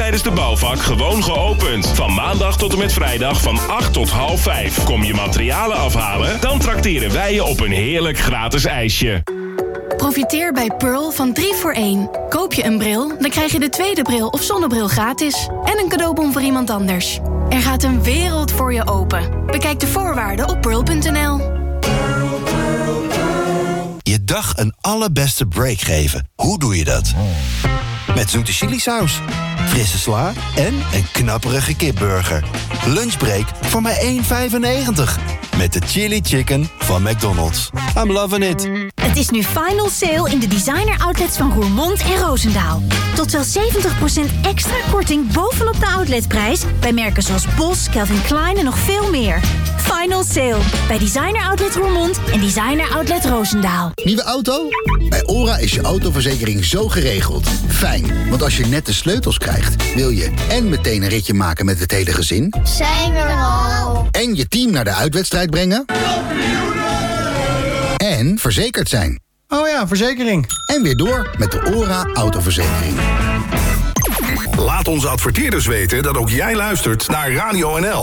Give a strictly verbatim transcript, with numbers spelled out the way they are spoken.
tijdens de bouwvak gewoon geopend. Van maandag tot en met vrijdag van acht tot half vijf. Kom je materialen afhalen? Dan trakteren wij je op een heerlijk gratis ijsje. Profiteer bij Pearl van drie voor één. Koop je een bril, dan krijg je de tweede bril of zonnebril gratis. En een cadeaubon voor iemand anders. Er gaat een wereld voor je open. Bekijk de voorwaarden op pearl punt n l. Je dag een allerbeste break geven. Hoe doe je dat? Met zoete chilisaus, frisse sla en een knapperige kipburger. Lunchbreak voor maar één vijfennegentig. Met de chili chicken van McDonald's. I'm loving it. Het is nu final sale in de designer outlets van Roermond en Roosendaal. Tot wel zeventig procent extra korting bovenop de outletprijs bij merken zoals Bos, Calvin Klein en nog veel meer. Final sale bij designer outlet Roermond en designer outlet Roosendaal. Nieuwe auto? Bij OHRA is je autoverzekering zo geregeld. Fijn, want als je net de sleutels krijgt, wil je en meteen een ritje maken met het hele gezin. Zijn we er al? En je team naar de uitwedstrijd brengen. En verzekerd zijn. Oh ja, verzekering. En weer door met de OHRA autoverzekering. Laat onze adverteerders weten dat ook jij luistert naar Radio N L.